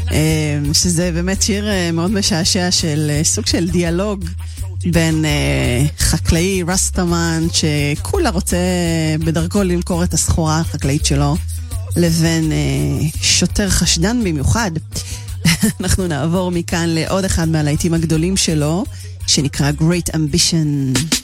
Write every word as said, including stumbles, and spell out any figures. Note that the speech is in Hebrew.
שזה באמת שיר מאוד משעשע של סוג של דיאלוג בין חקלאי רסטמן שכולה רוצה בדרכו למכור את הסחורה החקלאית שלו לבין שוטר חשדן במיוחד. אנחנו נעבור מכאן לעוד אחד מהלהיטים הגדולים שלו שנקרא Great Ambition.